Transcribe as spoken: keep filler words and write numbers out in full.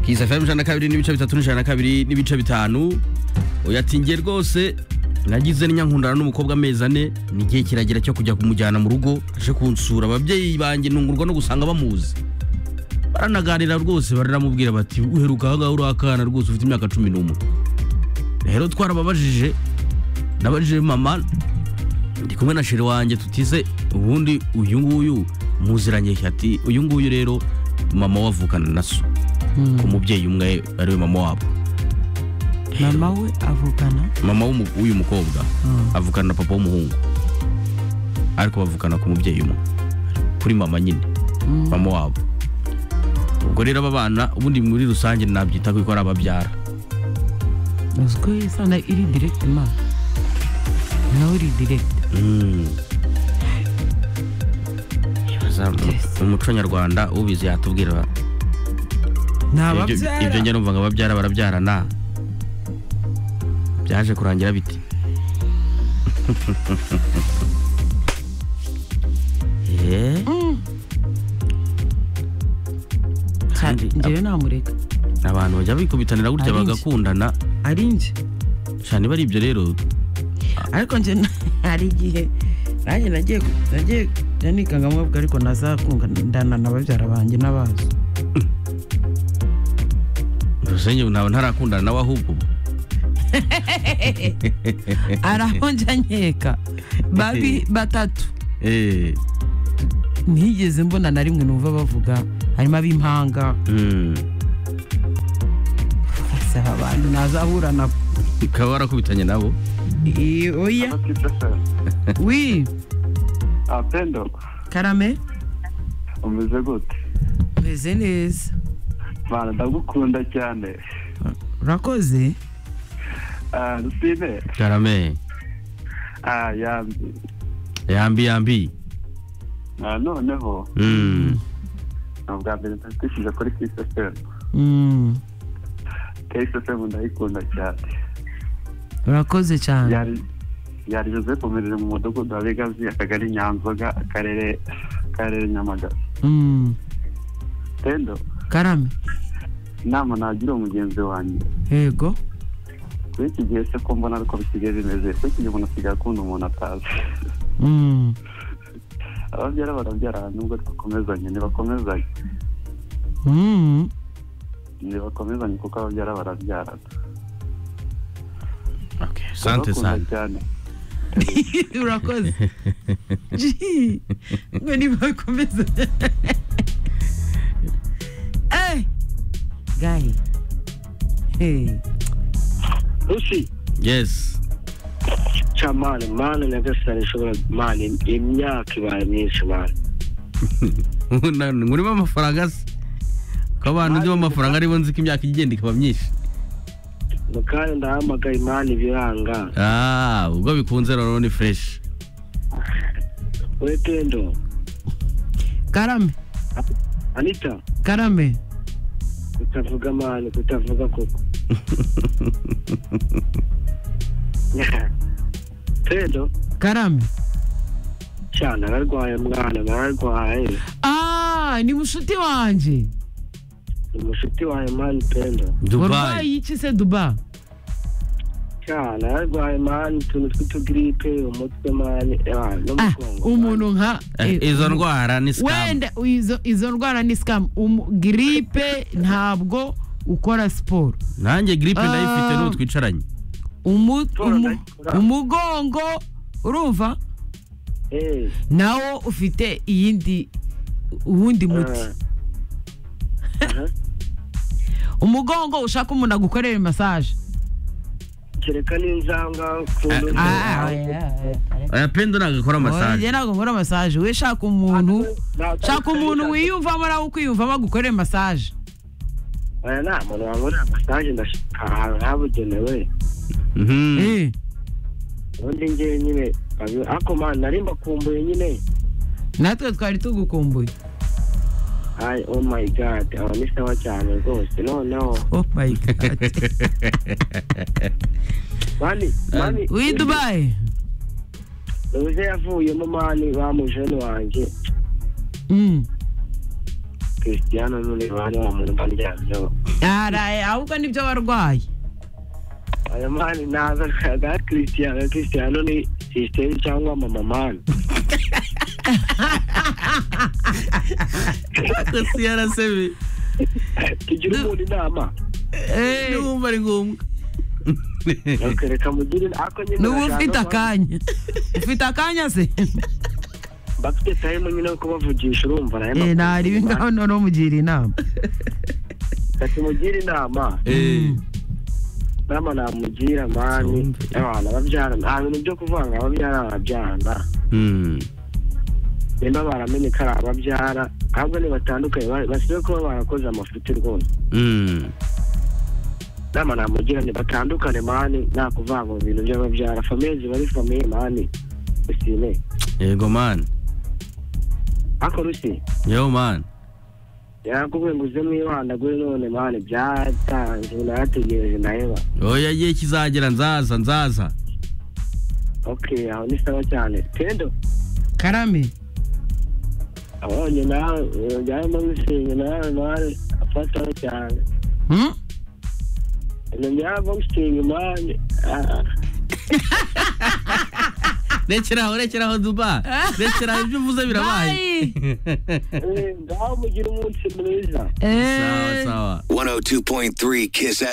Kiss F M ijana na kabiri n'ibice bitatu n'ijana na kabiri n'ibice bitanu. Uyatingiye rwose nagize n'inyankundana n'umukobwa amezi ane n'igihe kiragira cyo kujya kumujyana mu rugo aje kunsura ababyeyi banjye ntungurwa no gusanga bamuzi. Baranaganira rwose baramubwira bati uheruka aho uri akana rwose ufite imyaka cumi n'umwe. Rero twarababajije nabajije mama ndi kumwe na shiri wanjye tutize ubundi uyu nguyu muziranye ati uyu nguyu rero mama wavukana naso mm. ku mubyeyi umwe ari we mama wabo. Mama we avukana mama w'uyu mukobwa mm. avukana na papa w'umuhungu ariko bavukana ku mubyeyi umwe kuri mama nyine mm. mama wabo. Ubwo rero abana ubundi muri rusange nabyita ko ari ababyara. Uzko isana iri direct ma no iri direct mm. Umuco nyarwanda ubizi yatubwira nababyara ibyo njye numva ngo ababyara barabyarana byaje kurangira biti. Eh kandi ngiye namureka abantu bajya bikubitanira gutya bagakundana ari nje cyane bari ibyo rero. Ariko nje ari gihe nanjye nagiye nagiye yanikanga mwabwa ariko nazakunga ndana nababyara banjye nabazo. Rusenye nawe ntarakundana nawe ahubwo arahonja nkeka babi batatu eh nigeze mbona na rimwe numva bavuga harimo abimpanga mm saba abantu nazahura nabo kabara kubitanye nabo. Eh oya oui Apendo Karame umeze gute? Meze neza Bana ndagukunda cyane. Rakoze Ah Rusine Karame ah yambi yambi yambi ah noneho mm nabwa mbere ntakishije kuri Kiss F M. mm Kiss F M ndayikunda cyane. Rakoze cyane. Yari yari Joseph umerere mu mudugudu wa Legacy akagari Nyanzoga akarere akarere Nyamagabe. mm Tendo Karame nama nagira umugenzi wanjye. Yego Kuri iki gihe se ko mbona ariko bisigaye bimeze kuri iki gihe umuntu asigaye akunda umuntu atazi. mm Ababyara barabyara nubwo twakomezanye nibakomezanye. mm nibakomezanye kuko ababyara barabyara. Okay, sante sana. Urakoze. Ji. Ngani bakomeza. Eh. Guy. Hey. Lucy. Yes. Chamane mane nagasani shobora mane imyaka ibaye myinshi mane. Ngurimo amafaranga se. Ko abantu ndi amafaranga ari bonzi ko imyaka igenda ikaba myinshi. Mukane ndahamagaye mane biranga. Ah, ubwo bikunze rero ni fresh. Wetendo. Karame. Anita. Karame. Kutavuga mane kutavuga koko. Tendo. Karame. Cyane nararwaye mwana nararwaye. Ah, ni mushuti wanje. Umushuti wawe mani Tendo. Dubai. Yici se Dubai. Cyane nararwaye mani tuntu tw'utugripe umutwe mani ah no mugongo. Umuntu nka izo ndwara ni scam. Wenda izo izo ndwara ni scam. Gripe ntabwo ukora sport. Nanjye gripe ndayifite no twicaranye. Umugongo urumva? Eh. Nawo ufite iyindi uwundi muti. Umugongo ushaka umuntu agukorera massage. Kereka ninzanga kuntu. Ah, aya pendo nagakora massage. Oya nago nkora massage. We shaka umuntu, shaka umuntu wiyumvamo nawe ukwiyumvamo agukorera massage. Aya na muntu wabona massage ndashaka habugenewe. Mhm. Eh. Undi ngiye nyine ako man narimba kumbuye nyine. Natwe twari tugukumbuye. Ay, oh my god, aho ni sawa cyane rwose. No no. Oh my god. Mani, mani. We Dubai. Uze yavuye mu mani bamujene wanje. Mm. Cristiano none bari wa muntu bandyamyo. araye ahubwo nibyo warwaye. aya mani naza ga Cristiano Cristiano ni sister cyangwa mama mani. Ako siyara sebe. Tugira umuntu inama. Eh, Numva ari ngombwa. Reka mugire ako nyine. nubu ufite akanya. Ufite akanya se? Bafite time nyine ko bavugisha urumva naye. Eh, nari bingaho no mugira inama. Kati mugire inama. Eh. Nama namugira mani. Abana babyara nta bintu byo kuvanga ababyara ababyana. Mm. Nimba baramenye ko ari ababyara ahubwo ni batandukanye basibe ko barakoze amafuti rwose. Mm. Nama namugira ni batandukane mani nta kuvanga mu bintu by'ababyara famille bari famille mani. Usine. Yego man. Ako rusi. Yo man. Yakubwe nguze mwibanda gwe none mani byatanze nategereje naheba. Oya ye kizagera nzaza nzaza. Okay, aho ni sawa cyane. Tendo. Karame. Abonye nawe njyaye mu gusenga nawe nawe afata cyane. Hmm? Njyaye mu gusenga mani. Rekeraho rekeraho Duba. Rekeraho ibyo uvuze birabaye. Eh, ngaho mugira umunsi mwiza. Eh. Sawa sawa. one oh two point three Kiss